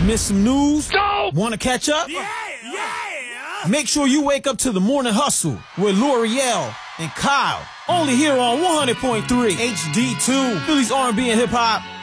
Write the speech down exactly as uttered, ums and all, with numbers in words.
Miss some news? No! Want to catch up? Yeah! Yeah! Make sure you wake up to the Morning Hustle with L'Oreal and Kyle. Only here on one hundred point three H D two, Philly's R and B and hip hop.